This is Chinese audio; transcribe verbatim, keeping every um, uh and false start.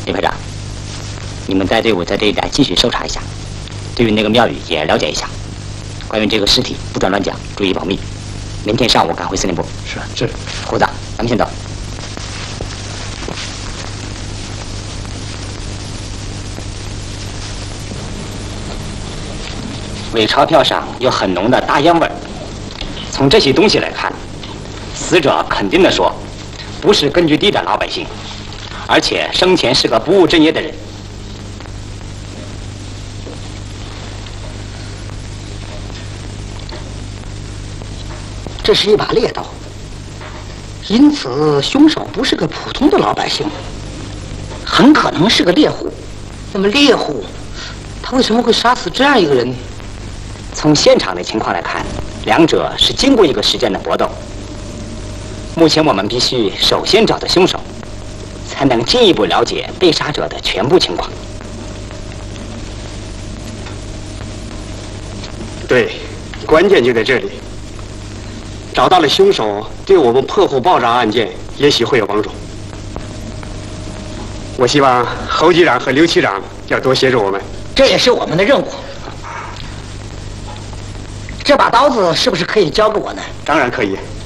李排长，你们带队伍在这一带继续搜查一下，对于那个庙宇也了解一下。关于这个尸体，不准乱讲，注意保密。明天上午赶回司令部。 是是。 胡子，咱们先走。伪钞票上有很浓的大烟味儿。从这些东西来看，死者肯定的说，不是根据地的老百姓，而且生前是个不务正业的人。 这是一把猎刀，因此凶手不是个普通的老百姓，很可能是个猎户。那么猎户，他为什么会杀死这样一个人呢？ 从现场的情况来看，两者是经过一个时间的搏斗。目前我们必须首先找到凶手，才能进一步了解被杀者的全部情况。 对，关键就在这里。找到了凶手，对我们破获爆炸案件也许会有帮助。我希望侯局长和刘区长要多协助我们， 这也是我们的任务。这把刀子是不是可以交给我呢？ 当然可以。